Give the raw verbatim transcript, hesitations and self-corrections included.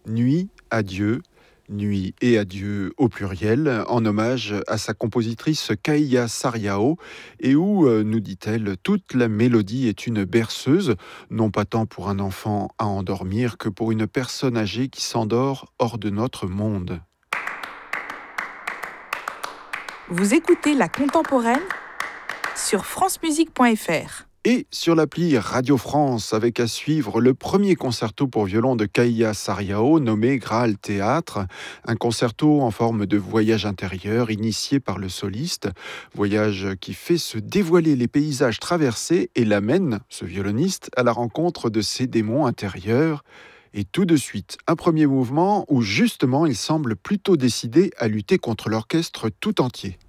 Nuit à Dieu, Nuit et adieu au pluriel, en hommage à sa compositrice Kaïa Sariao, et où, euh, nous dit-elle, toute la mélodie est une berceuse, non pas tant pour un enfant à endormir que pour une personne âgée qui s'endort hors de notre monde. Vous écoutez La Contemporaine sur francemusique point f r. Et sur l'appli Radio France, avec à suivre le premier concerto pour violon de Kaïa Sariao, nommé Graal Théâtre, un concerto en forme de voyage intérieur initié par le soliste, voyage qui fait se dévoiler les paysages traversés et l'amène, ce violoniste, à la rencontre de ses démons intérieurs. Et tout de suite, un premier mouvement où justement il semble plutôt décidé à lutter contre l'orchestre tout entier.